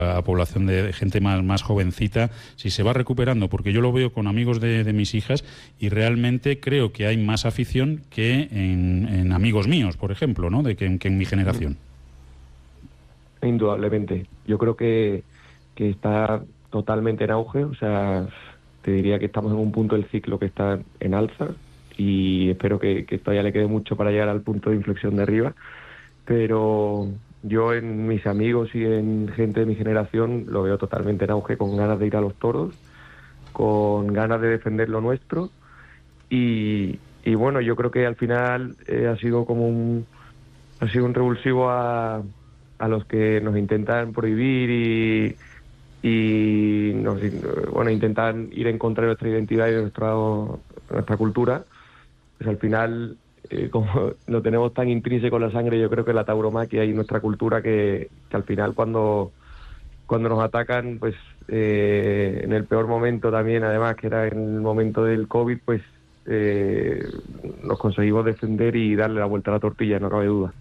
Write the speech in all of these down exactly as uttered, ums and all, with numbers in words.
a población de gente más, más jovencita, si se va recuperando, porque yo lo veo con amigos de, de mis hijas y realmente creo que hay más afición que en, en amigos míos, por ejemplo, ¿no? De que, que en mi generación. Indudablemente. Yo creo que, que está totalmente en auge, o sea, te diría que estamos en un punto del ciclo que está en alza y espero que, que todavía le quede mucho para llegar al punto de inflexión de arriba, pero yo en mis amigos y en gente de mi generación lo veo totalmente en auge, con ganas de ir a los toros, con ganas de defender lo nuestro y, y bueno, yo creo que al final eh, ha sido como un ha sido un revulsivo a, a los que nos intentan prohibir y, y nos, bueno, intentan ir en contra de nuestra identidad y de nuestra, nuestra cultura. Pues al final, eh, como lo tenemos tan intrínseco en la sangre, yo creo que la tauromaquia y nuestra cultura, que, que al final cuando, cuando nos atacan, pues eh, en el peor momento también, además, que era en el momento del COVID, pues eh, nos conseguimos defender y darle la vuelta a la tortilla, no cabe duda.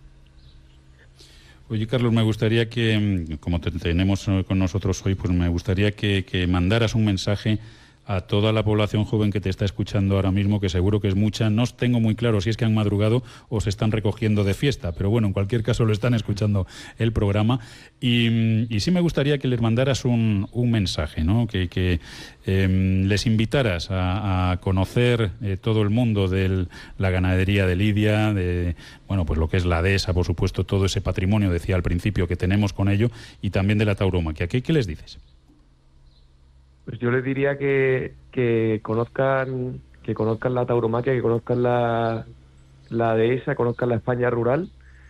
Oye, Carlos, me gustaría que, como te tenemos con nosotros hoy, pues me gustaría que, que mandaras un mensaje a toda la población joven que te está escuchando ahora mismo, que seguro que es mucha. No tengo muy claro si es que han madrugado o se están recogiendo de fiesta, pero bueno, en cualquier caso lo están escuchando el programa. Y, y sí me gustaría que les mandaras un, un mensaje, ¿no? Que, que eh, les invitaras a, a conocer eh, todo el mundo de la ganadería de Lidia, de bueno, pues lo que es la dehesa, por supuesto, todo ese patrimonio, decía al principio, que tenemos con ello, y también de la tauromaquia. ¿Qué, qué les dices? Pues yo les diría que, que conozcan que conozcan la tauromaquia, que conozcan la, la dehesa, conozcan la España rural,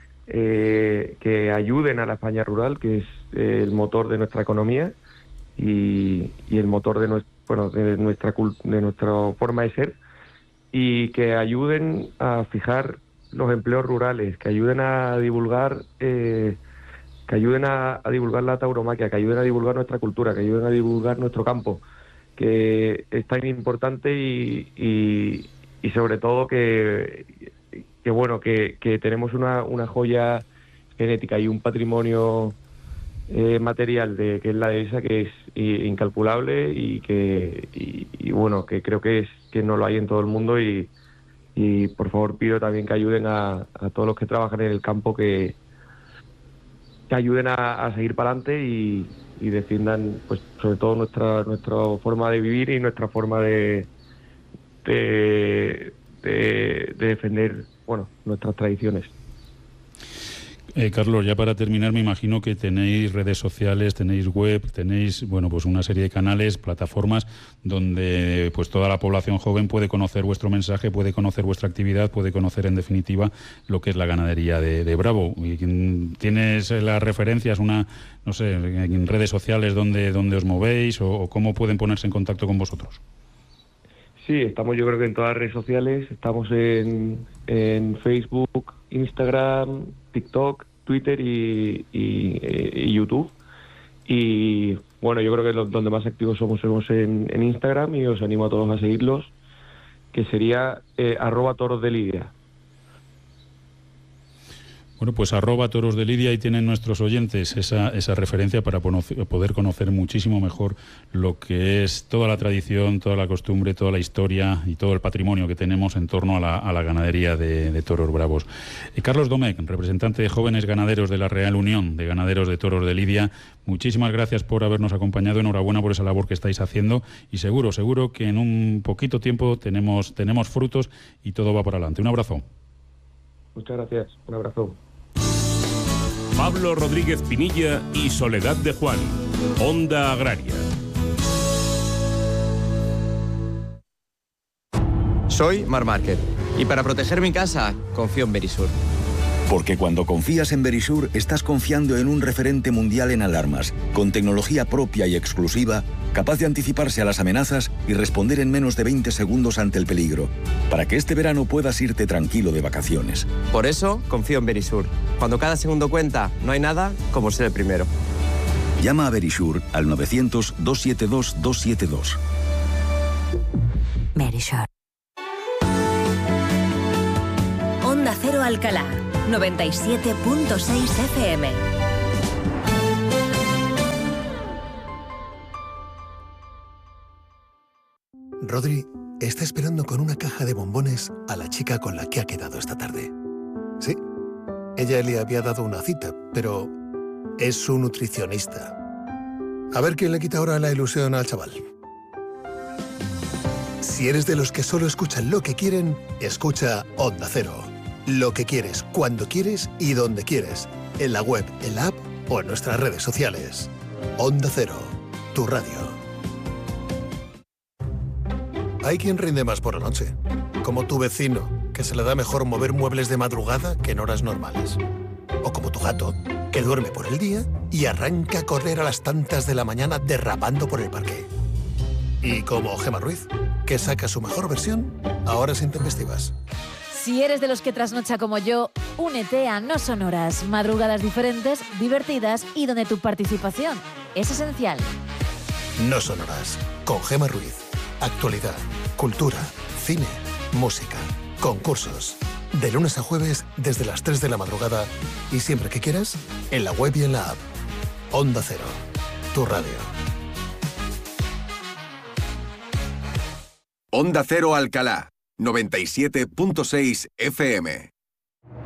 eh, que ayuden a la España rural, que es eh, el motor de nuestra economía y, y el motor de, nuestro, bueno, de, nuestra, de nuestra forma de ser, y que ayuden a fijar los empleos rurales, que ayuden a divulgar... Eh, que ayuden a, a divulgar la tauromaquia, que ayuden a divulgar nuestra cultura, que ayuden a divulgar nuestro campo, que es tan importante y, y, y sobre todo que, que bueno, que, que tenemos una, una joya genética y un patrimonio eh, material de que es la dehesa, que es incalculable y que y, y bueno, que creo que es que no lo hay en todo el mundo y, y por favor pido también que ayuden a, a todos los que trabajan en el campo, que que ayuden a, a seguir para adelante y, y defiendan, pues, sobre todo nuestra nuestra forma de vivir y nuestra forma de de, de, de defender, bueno, nuestras tradiciones. Eh, Carlos, ya para terminar, me imagino que tenéis redes sociales, tenéis web, tenéis, bueno, pues una serie de canales, plataformas donde pues toda la población joven puede conocer vuestro mensaje, puede conocer vuestra actividad, puede conocer en definitiva lo que es la ganadería de, de Bravo. Y ¿tienes las referencias, una, no sé, en redes sociales donde, donde os movéis o, o cómo pueden ponerse en contacto con vosotros? Sí, estamos yo creo que en todas las redes sociales, estamos en, en Facebook, Instagram, TikTok, Twitter y, y, y YouTube. Y bueno, yo creo que los, donde más activos somos somos en, en Instagram, y os animo a todos a seguirlos, que sería eh, arroba toros de Lidia. Bueno, pues arroba toros de Lidia, y tienen nuestros oyentes esa, esa referencia para poder conocer muchísimo mejor lo que es toda la tradición, toda la costumbre, toda la historia y todo el patrimonio que tenemos en torno a la, a la ganadería de, de toros bravos. Eh, Carlos Domecq, representante de jóvenes ganaderos de la Real Unión de Ganaderos de Toros de Lidia, muchísimas gracias por habernos acompañado, enhorabuena por esa labor que estáis haciendo, y seguro, seguro que en un poquito tiempo tenemos, tenemos frutos y todo va para adelante. Un abrazo. Muchas gracias, un abrazo. Pablo Rodríguez Pinilla y Soledad de Juan, Onda Agraria. Soy Marc Márquez y para proteger mi casa confío en Verisur. Porque cuando confías en Verisur estás confiando en un referente mundial en alarmas, con tecnología propia y exclusiva, capaz de anticiparse a las amenazas y responder en menos de veinte segundos ante el peligro, para que este verano puedas irte tranquilo de vacaciones. Por eso confío en Verisur. Cuando cada segundo cuenta, no hay nada como ser el primero. Llama a Verisur al novecientos, doscientos setenta y dos, doscientos setenta y dos. Verisur. Onda Cero Alcalá, noventa y siete punto seis F M. Rodri está esperando con una caja de bombones a la chica con la que ha quedado esta tarde. Sí, ella le había dado una cita, pero es su nutricionista. A ver quién le quita ahora la ilusión al chaval. Si eres de los que solo escuchan lo que quieren, escucha Onda Cero. Lo que quieres, cuando quieres y donde quieres. En la web, en la app o en nuestras redes sociales. Onda Cero, tu radio. Hay quien rinde más por la noche, como tu vecino, que se le da mejor mover muebles de madrugada que en horas normales. O como tu gato, que duerme por el día y arranca a correr a las tantas de la mañana derrapando por el parque. Y como Gemma Ruiz, que saca su mejor versión a horas intempestivas. Si eres de los que trasnocha como yo, únete a No Son Horas, madrugadas diferentes, divertidas y donde tu participación es esencial. No Son Horas, con Gemma Ruiz. Actualidad, cultura, cine, música, concursos. De lunes a jueves desde las tres de la madrugada y siempre que quieras, en la web y en la app. Onda Cero, tu radio. Onda Cero Alcalá, noventa y siete punto seis F M.